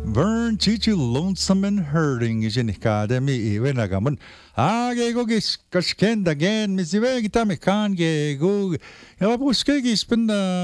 Vern Chichi Lonesome and Hurting is in Academy even agamen. Go gis kashkend again, Miss Vegita Mekan go. Yabuskegis